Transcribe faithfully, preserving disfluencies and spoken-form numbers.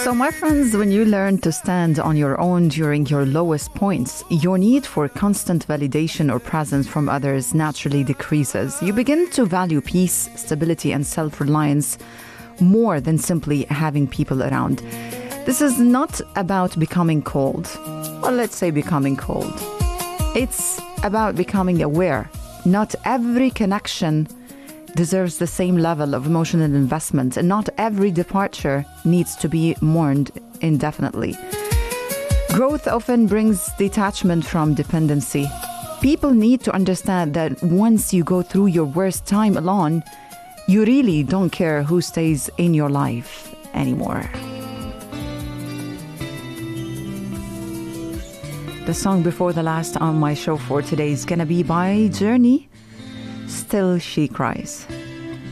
So, my friends, when you learn to stand on your own during your lowest points, your need for constant validation or presence from others naturally decreases. You begin to value peace, stability, and self-reliance more than simply having people around. This is not about becoming cold, or let's say becoming cold. It's about becoming aware. Not every connection deserves the same level of emotional investment, and not every departure needs to be mourned indefinitely. Growth often brings detachment from dependency. People need to understand that once you go through your worst time alone, you really don't care who stays in your life anymore. The song before the last on my show for today is gonna be by Journey, Still She Cries.